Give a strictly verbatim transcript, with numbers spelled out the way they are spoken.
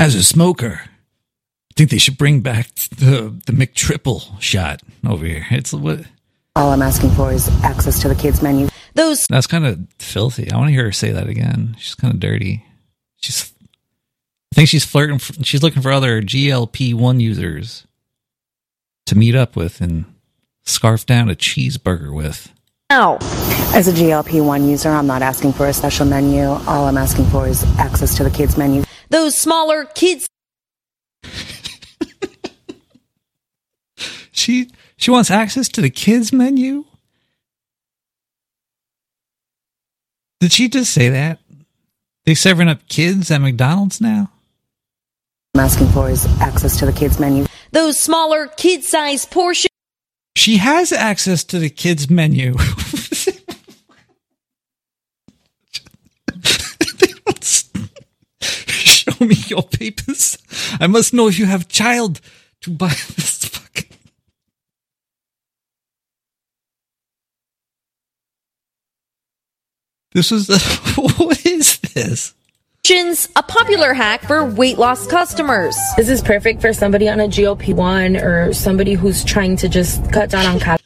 As a smoker, I think they should bring back the the McTriple shot over here. It's what all I'm asking for is access to the kids menu. Those That's kind of filthy. I want to hear her say that again. She's kind of dirty. She's I think she's flirting for, she's looking for other G L P one users to meet up with and scarf down a cheeseburger with. now. As a G L P one user, I'm not asking for a special menu. All I'm asking for is access to the kids menu. Those smaller kids. She she wants access to the kids menu? Did she just say that? They serving up kids at McDonald's now? I'm asking for is access to the kids menu. Those smaller kid-sized portions. She has access to the kids menu. Show me your papers. I must know if you have child to buy this fucking. This was the. What is this? A popular hack for weight loss customers. This is perfect for somebody on a G L P one or somebody who's trying to just cut down on calories.